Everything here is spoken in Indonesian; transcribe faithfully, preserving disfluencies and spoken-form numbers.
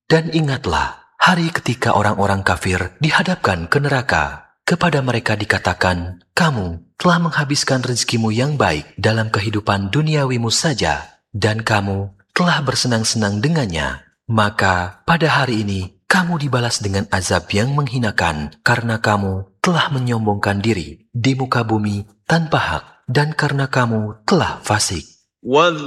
Dan ingatlah hari ketika orang-orang kafir dihadapkan ke neraka. Kepada mereka dikatakan, kamu telah menghabiskan rezekimu yang baik dalam kehidupan duniawimu saja, dan kamu telah bersenang-senang dengannya. Maka pada hari ini kamu dibalas dengan azab yang menghinakan karena kamu telah menyombongkan diri di muka bumi tanpa hak dan karena kamu telah fasik.